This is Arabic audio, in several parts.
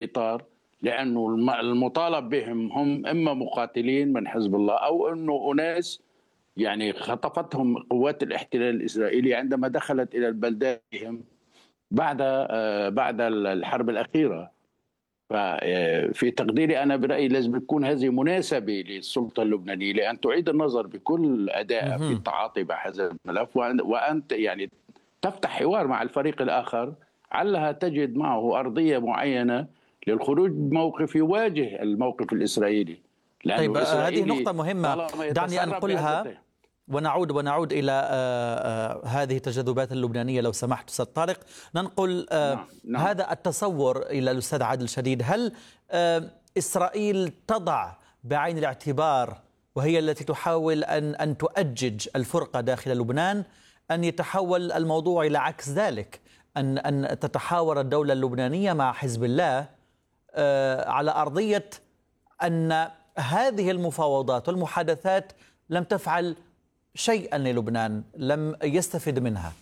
إطار، لأنه المطالب بهم هم إما مقاتلين من حزب الله أو أنه أناس يعني خطفتهم قوات الاحتلال الإسرائيلي عندما دخلت إلى بلداتهم بعد الحرب الأخيرة. ففي تقديري أنا برأيي لازم تكون هذه مناسبة للسلطة اللبنانية لأن تعيد النظر بكل أداء في التعاطي مع هذا الملف، وأن يعني تفتح حوار مع الفريق الآخر علها تجد معه أرضية معينة للخروج بموقف يواجه الموقف الإسرائيلي، لأنه طيب هذه الإسرائيلي نقطة مهمة دعني أنقلها ونعود إلى هذه التجاذبات اللبنانية لو سمحت أستاذ طارق. ننقل نعم. هذا التصور إلى الأستاذ عادل شديد. هل إسرائيل تضع بعين الاعتبار وهي التي تحاول أن تؤجج الفرقة داخل لبنان أن يتحول الموضوع إلى عكس ذلك، أن تتحاور الدولة اللبنانية مع حزب الله على أرضية أن هذه المفاوضات والمحادثات لم تفعل شيئا للبنان، لم يستفد منها؟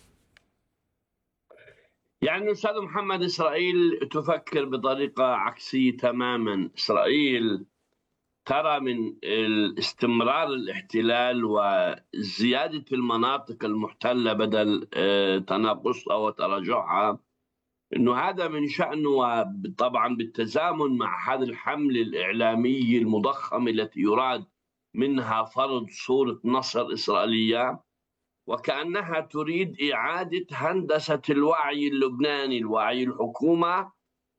يعني أستاذ محمد، إسرائيل تفكر بطريقة عكسية تماما. إسرائيل ترى من استمرار الاحتلال وزيادة المناطق المحتلة بدل تناقصها وتراجعها أنه هذا من شأنه، وطبعا بالتزامن مع هذه الحملة الإعلامية المضخمة التي يراد منها فرض صورة نصر إسرائيلية، وكأنها تريد إعادة هندسة الوعي اللبناني، الوعي الحكومة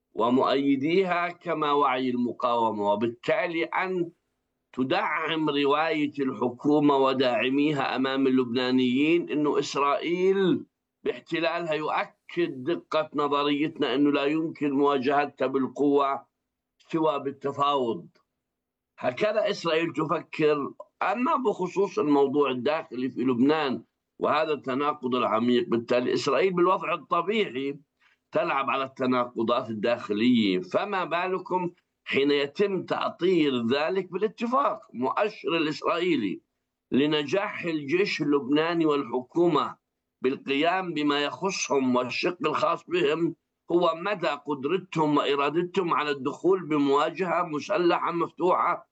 ومؤيديها كما وعي المقاومة، وبالتالي أن تدعم رواية الحكومة وداعميها أمام اللبنانيين أنه إسرائيل باحتلالها يؤكد دقة نظريتنا أنه لا يمكن مواجهتها بالقوة سوى بالتفاوض. هكذا إسرائيل تفكر. أما بخصوص الموضوع الداخلي في لبنان وهذا التناقض العميق، بالتالي إسرائيل بالوضع الطبيعي تلعب على التناقضات الداخلية، فما بالكم حين يتم تأطير ذلك بالاتفاق. مؤشر الإسرائيلي لنجاح الجيش اللبناني والحكومة بالقيام بما يخصهم والشق الخاص بهم هو مدى قدرتهم وإرادتهم على الدخول بمواجهة مسلحة مفتوحة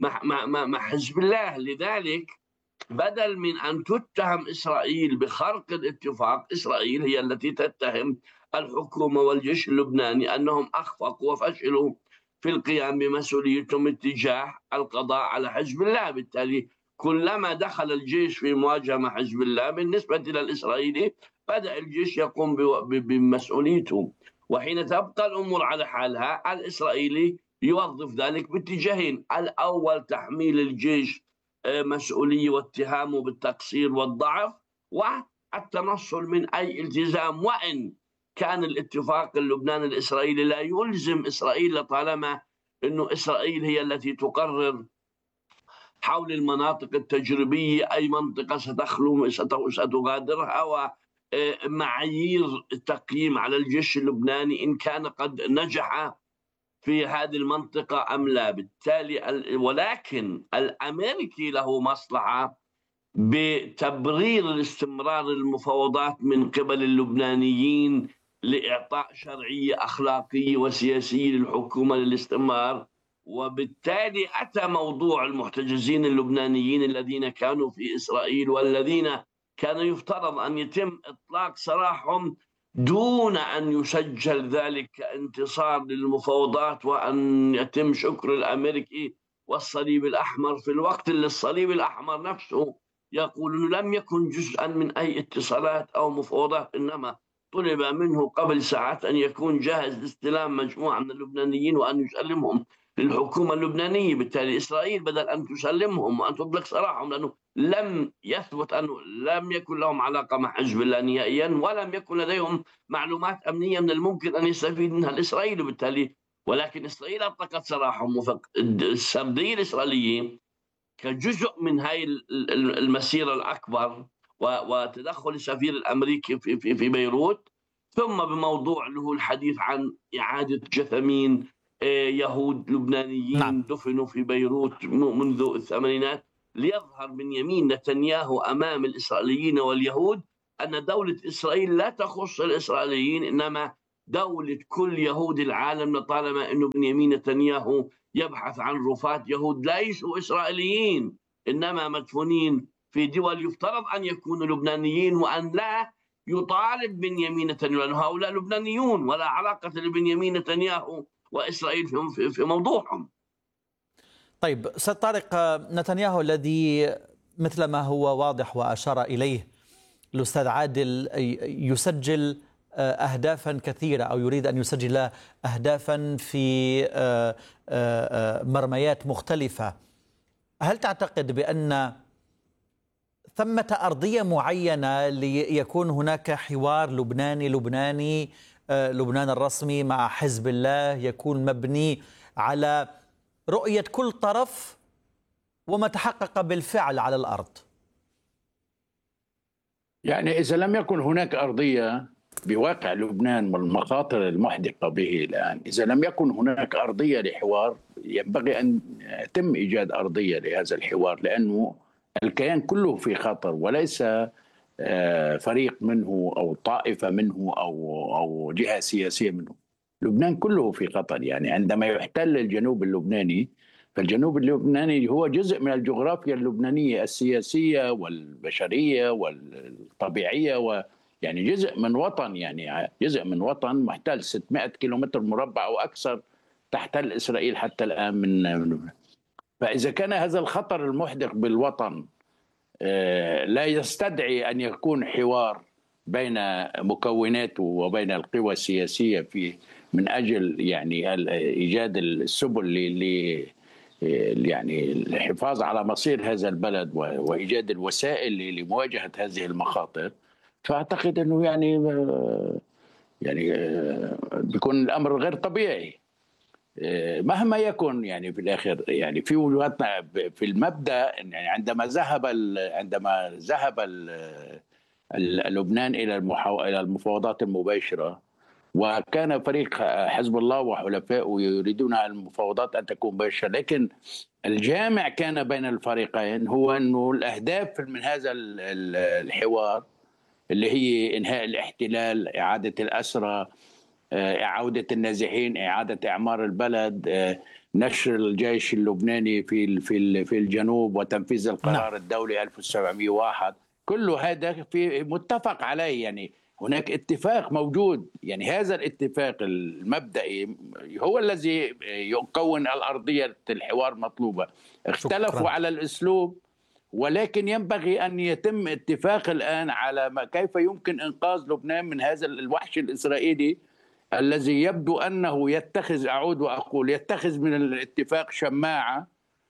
مع حزب الله. لذلك بدل من أن تتهم إسرائيل بخرق الاتفاق، إسرائيل هي التي تتهم الحكومة والجيش اللبناني أنهم أخفقوا وفشلوا في القيام بمسؤوليتهم اتجاه القضاء على حزب الله. بالتالي كلما دخل الجيش في مواجهة مع حزب الله بالنسبة إلى الإسرائيلي بدأ الجيش يقوم بمسؤوليته. وحين تبقى الأمور على حالها الإسرائيلي يوظف ذلك باتجاهين: الأول تحميل الجيش مسؤولية واتهامه بالتقصير والضعف، والتنصل من أي التزام، وإن كان الاتفاق اللبناني الإسرائيلي لا يلزم إسرائيل لطالما أنه إسرائيل هي التي تقرر حول المناطق التجريبية أي منطقة ستخلو ستغادرها، ومعايير التقييم على الجيش اللبناني إن كان قد نجح في هذه المنطقة أم لا. بالتالي ولكن الأمريكي له مصلحة بتبرير الاستمرار المفاوضات من قبل اللبنانيين لإعطاء شرعية أخلاقية وسياسية للحكومة للاستمرار. وبالتالي أتى موضوع المحتجزين اللبنانيين الذين كانوا في إسرائيل والذين كان يفترض أن يتم إطلاق سراحهم دون أن يسجل ذلك كانتصار للمفاوضات وأن يتم شكر الأمريكي والصليب الأحمر، في الوقت اللي الصليب الأحمر نفسه يقول أنه لم يكن جزءا من أي اتصالات أو مفاوضات، إنما طلب منه قبل ساعات أن يكون جاهز لاستلام مجموعة من اللبنانيين وأن يسلمهم للحكومة اللبنانية. بالتالي إسرائيل بدل أن تسلمهم وأن تطلق سراحهم، لأنه لم يثبت أنه لم يكن لهم علاقة مع حزب الله نهائيا ولم يكن لديهم معلومات أمنية من الممكن أن يستفيد منها الإسرائيلي. بالتالي ولكن إسرائيل أطلقت سراحهم، السردية الإسرائيلية كجزء من هاي المسيرة الأكبر وتدخل السفير الأمريكي في بيروت، ثم بموضوع اللي هو الحديث عن إعادة جثمين يهود لبنانيين دفنوا في بيروت منذ الثمانينات، ليظهر من يمين نتنياهو أمام الإسرائيليين واليهود أن دولة إسرائيل لا تخص الإسرائيليين إنما دولة كل يهود العالم، لطالما أنه بنيامين نتنياهو يبحث عن رفات يهود ليسوا إسرائيليين إنما مدفونين في دول يفترض أن يكونوا لبنانيين، وأن لا يطالب بنيامين نتنياهو لأن هؤلاء لبنانيون ولا علاقة لبنيامين نتنياهو وإسرائيل في موضوعهم. طيب أستاذ طارق، نتنياهو الذي مثل ما هو واضح وأشار إليه الأستاذ عادل يسجل أهدافا كثيرة أو يريد أن يسجل أهدافا في مرميات مختلفة. هل تعتقد بأن ثمة أرضية معينة ليكون هناك حوار لبناني لبنان الرسمي مع حزب الله يكون مبني على رؤية كل طرف وما تحقق بالفعل على الأرض؟ يعني إذا لم يكن هناك أرضية بواقع لبنان والمخاطر المحدقة به الآن، إذا لم يكن هناك أرضية لحوار ينبغي أن يتم إيجاد أرضية لهذا الحوار، لأنه الكيان كله في خطر وليس فريق منه أو طائفة منه أو جهة سياسية منه. لبنان كله في خطر. يعني عندما يحتل الجنوب اللبناني، فالجنوب اللبناني هو جزء من الجغرافيا اللبنانية السياسية والبشرية والطبيعية، يعني جزء من وطن، يعني جزء من وطن محتل 600 كيلومتر مربع أو أكثر تحتل إسرائيل حتى الآن من. فإذا كان هذا الخطر المحدق بالوطن لا يستدعي أن يكون حوار بين مكوناته وبين القوى السياسية من أجل يعني إيجاد السبل يعني الحفاظ على مصير هذا البلد وإيجاد الوسائل لمواجهة هذه المخاطر، فأعتقد أنه يعني بيكون الأمر غير طبيعي مهما يكن. يعني في الآخر يعني في وجهتنا في المبدأ، يعني عندما ذهب لبنان إلى المفاوضات المباشرة، وكان فريق حزب الله وحلفائه يريدون المفاوضات أن تكون مباشرة، لكن الجامع كان بين الفريقين هو أنه الأهداف من هذا الحوار اللي هي إنهاء الاحتلال، إعادة الأسرى، عودة النازحين، إعادة إعمار البلد، نشر الجيش اللبناني في الجنوب، وتنفيذ القرار الدولي 1701. كل هذا في متفق عليه. يعني هناك اتفاق موجود. يعني هذا الاتفاق المبدئي هو الذي يكون الأرضية الحوار مطلوبة. اختلفوا على الأسلوب، ولكن ينبغي أن يتم اتفاق الآن على كيف يمكن إنقاذ لبنان من هذا الوحش الإسرائيلي الذي يبدو أنه يتخذ من الاتفاق شماعة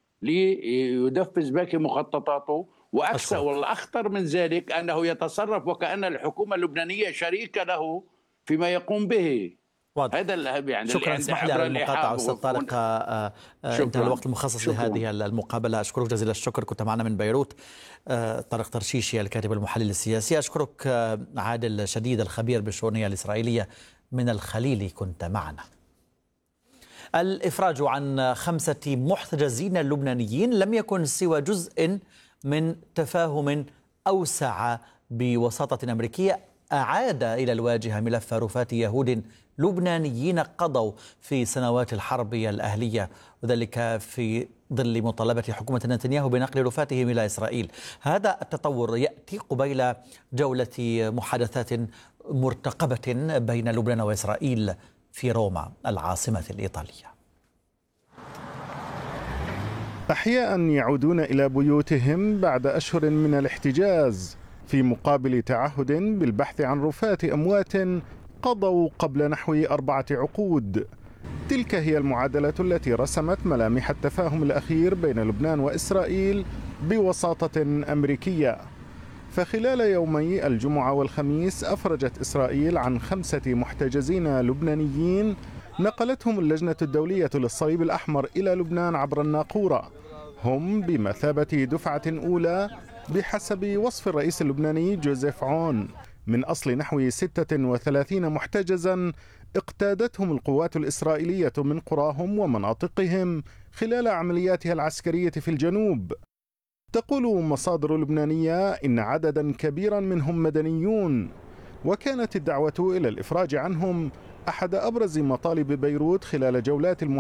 ليدفز باقي مخططاته، وأكثر والأخطر من ذلك أنه يتصرف وكأن الحكومة اللبنانية شريكة له فيما يقوم به. واضح. هذا يعني شكرا. اسمح لي على المقاطعة أستاذ طارق، انتهى الوقت المخصص لهذه المقابلة. أشكرك جزيل الشكر، كنت معنا من بيروت طارق ترشيشي الكاتب المحلل السياسي. أشكرك عادل شديد الخبير بالشؤون الإسرائيلية من الخليل، كنت معنا. الإفراج عن 5 محتجزين لبنانيين لم يكن سوى جزء من تفاهم أوسع بوساطة أمريكية أعاد إلى الواجهة ملف رفات يهود لبنانيين قضوا في سنوات الحرب الأهلية، وذلك في ظل مطالبة حكومة نتنياهو بنقل رفاتهم إلى إسرائيل. هذا التطور يأتي قبيل جولة محادثات مرتقبة بين لبنان وإسرائيل في روما العاصمة الإيطالية. أحياء يعودون إلى بيوتهم بعد أشهر من الاحتجاز في مقابل تعهد بالبحث عن رفات أموات قضوا قبل نحو 4 عقود. تلك هي المعادلة التي رسمت ملامح التفاهم الأخير بين لبنان وإسرائيل بوساطة أمريكية. فخلال يومي الجمعة والخميس أفرجت إسرائيل عن 5 محتجزين لبنانيين نقلتهم اللجنة الدولية للصليب الأحمر إلى لبنان عبر الناقورة. هم بمثابة دفعة أولى بحسب وصف الرئيس اللبناني جوزيف عون من أصل نحو 36 محتجزا اقتادتهم القوات الإسرائيلية من قراهم ومناطقهم خلال عملياتها العسكرية في الجنوب. تقول مصادر لبنانية إن عددا كبيرا منهم مدنيون، وكانت الدعوة إلى الإفراج عنهم أحد أبرز مطالب بيروت خلال جولات